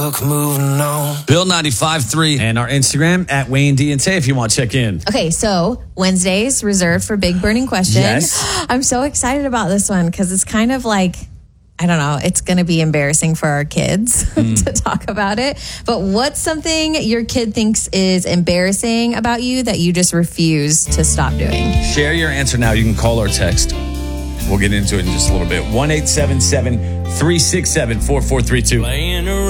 Moving on. Bill 95.3 and our Instagram at Wayne D and Tay if you want to check in. Okay, so Wednesday's reserved for Big Burning Question. Yes. I'm so excited about this one because it's kind of like, I don't know, it's going to be embarrassing for our kids to talk about it. But what's something your kid thinks is embarrassing about you that you just refuse to stop doing? Share your answer now. You can call or text. We'll get into it in just a little bit. 1-877-367-4432.